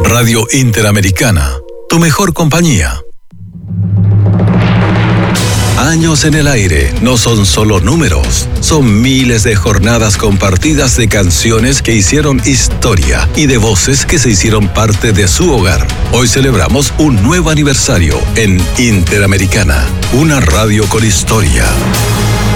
Radio Interamericana, tu mejor compañía. Años en el aire no son solo números, son miles de jornadas compartidas de canciones que hicieron historia y de voces que se hicieron parte de su hogar. Hoy celebramos un nuevo aniversario en Interamericana, una radio con historia.